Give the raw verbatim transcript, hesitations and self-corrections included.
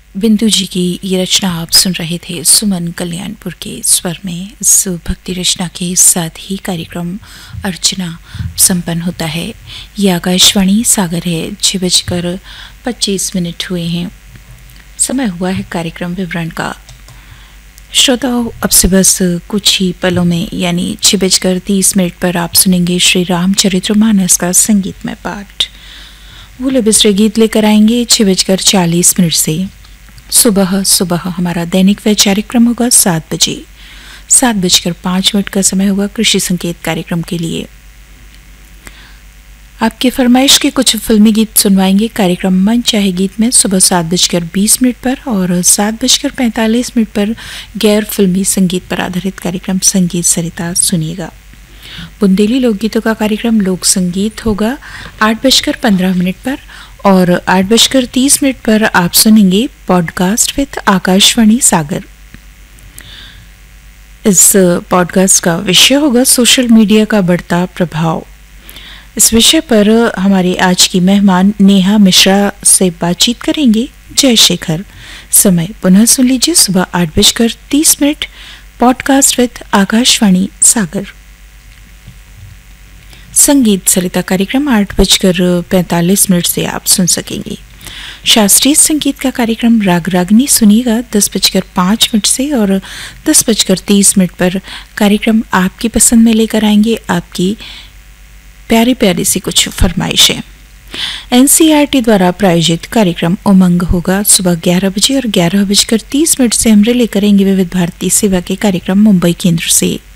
बिंदु जी की ये रचना आप सुन रहे थे सुमन कल्याणपुर के स्वर में। इस भक्ति रचना के साथ ही कार्यक्रम अर्चना संपन्न होता है। ये आकाशवाणी सागर है। छः बजकर पच्चीस मिनट हुए हैं। समय हुआ है कार्यक्रम विवरण का। श्रोताओं, अब से बस कुछ ही पलों में यानी छः बजकर तीस मिनट पर आप सुनेंगे श्री रामचरितमानस का संगीतमय पाठ। भूले बिसरे गीत लेकर आएंगे छः बजकर चालीस मिनट से। सुबह सुबह हमारा दैनिक वैचारिक क्रम होगा सात बजे। सात बजकर पाँच मिनट का समय होगा कृषि संकेत कार्यक्रम के लिए। आपके फरमाइश के कुछ फिल्मी गीत सुनवाएंगे कार्यक्रम मन चाहे गीत में सुबह सात बजकर बीस मिनट पर, और सात बजकर पैंतालीस मिनट पर गैर फिल्मी संगीत पर आधारित कार्यक्रम संगीत सरिता सुनिएगा। बुंदेली लोकगीतों का कार्यक्रम लोक संगीत होगा आठ बजकर पंद्रह मिनट पर, और आठ बजकर तीस मिनट पर आप सुनेंगे पॉडकास्ट विद आकाशवाणी सागर। इस पॉडकास्ट का विषय होगा सोशल मीडिया का बढ़ता प्रभाव। इस विषय पर हमारे आज की मेहमान नेहा मिश्रा से बातचीत करेंगे जय शेखर। समय पुनः सुन लीजिए सुबह आठ बजकर तीस मिनट पॉडकास्ट विद आकाशवाणी सागर। संगीत सरिता कार्यक्रम आठ बजकर पैंतालीस मिनट से आप सुन सकेंगे। शास्त्रीय संगीत का कार्यक्रम राग रागनी सुनिएगा दस बजकर पाँच मिनट से, और दस बजकर तीस मिनट पर कार्यक्रम आपकी पसंद में लेकर आएंगे आपकी प्यारी प्यारी सी कुछ फरमाइशें। एनसीईआरटी द्वारा प्रायोजित कार्यक्रम उमंग होगा सुबह ग्यारह बजे, और ग्यारह बजकर तीस मिनट से हम रिले करेंगे विविध भारती सेवा के कार्यक्रम मुंबई केंद्र से।